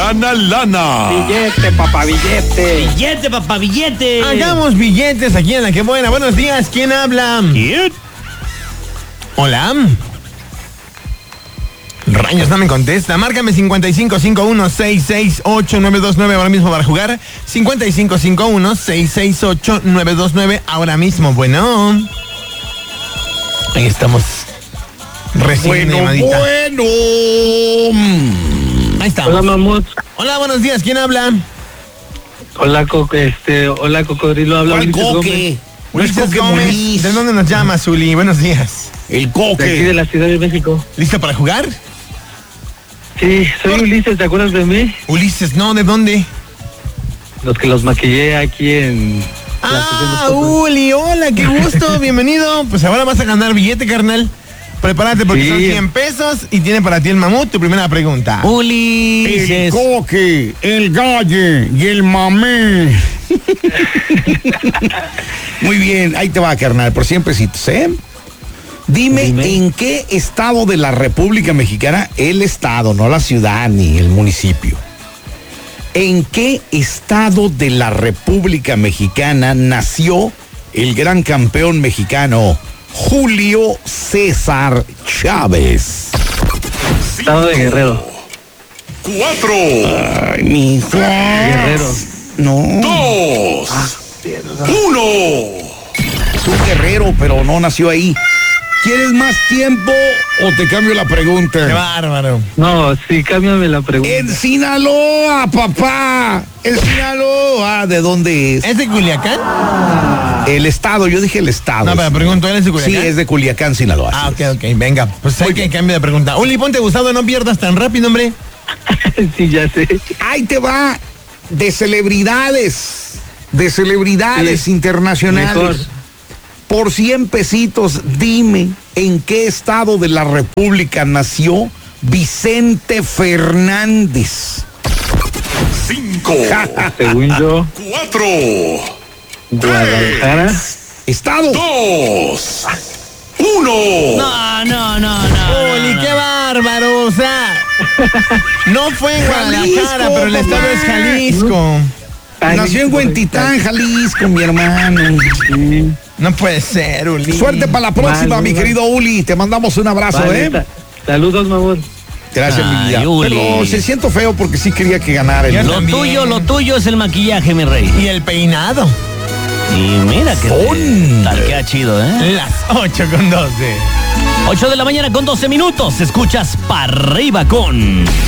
gana lana. Billete, papá, billete. Billete, papá, billete. Hagamos billetes aquí en La Que Buena. Buenos días, ¿quién habla? ¿Quién? Hola. Rayos, no me contesta. Márcame 5551-668-929 ahora mismo para jugar. 5551-668-929 ahora mismo. Bueno. Ahí estamos. Recibiendo llamadita. Bueno. Ahí estamos. Hola, mamut. Hola, buenos días. ¿Quién habla? Hola, hola, cocodrilo. Habla ¿Cuál Ulises coque? Gómez. No es Ulises Coque Gómez. Moniz. ¿De dónde nos llamas, Uli? Buenos días. El De aquí de coque. la Ciudad de México. ¿Listo para jugar? Sí, soy Ulises, ¿te acuerdas de mí? Ulises, no, ¿de dónde? Los que los maquillé aquí en... Uli, hola, qué gusto, bienvenido. Pues ahora vas a ganar billete, carnal. Prepárate porque Sí. son 100 pesos y tiene para ti el mamut tu primera pregunta. El Ulises. coque, el galle y el mamé. Muy bien, ahí te va, carnal, por 100 pesitos, ¿eh? Dime, ¿en qué estado de la República Mexicana, el estado, no la ciudad ni el municipio, en qué estado de la República Mexicana nació el gran campeón mexicano Julio César Chávez? Estado de Guerrero. 4. Ay, mi hijo. Guerrero. No. 2. 1. Es un guerrero, pero no nació ahí. ¿Quieres más tiempo o te cambio la Qué pregunta? bárbaro. No, sí, cámbiame la pregunta. En Sinaloa, papá. En Sinaloa, ¿de dónde es? ¿Es de Culiacán? El estado, yo dije el estado. No, pero pregunto, ¿él es de Culiacán? Sí, es de Culiacán, Sinaloa. Ah, así ok, venga. Pues hay que cambio de pregunta. Uli, ponte abusado, no pierdas tan rápido, hombre. Sí, ya sé. Ahí te va, de celebridades Sí. internacionales. Mejor. Por 100 pesitos, dime en qué estado de la República nació Vicente Fernández. 5. Según yo, 4. Guadalajara. Estado. 2. 1. No. Uli, qué bárbaro, o sea. No fue en Guadalajara, Jalisco, pero el estado papá. es Jalisco. Nació en Huentitán, Jalisco, mi hermano. Sí. No puede ser, Uli. Suerte para la próxima, Vale, mi vale. querido Uli. Te mandamos un abrazo, Vale, ¿eh? Saludos, mamut. Gracias, mi Ay, vida. Uli. Pero se siento feo porque sí quería que ganara Yo el... Lo también. tuyo es el maquillaje, mi rey. Y el peinado. Y mira que tal queda chido, ¿eh? Las 8:12. 8 de la mañana con 12 minutos. Escuchas Pa' Arriba con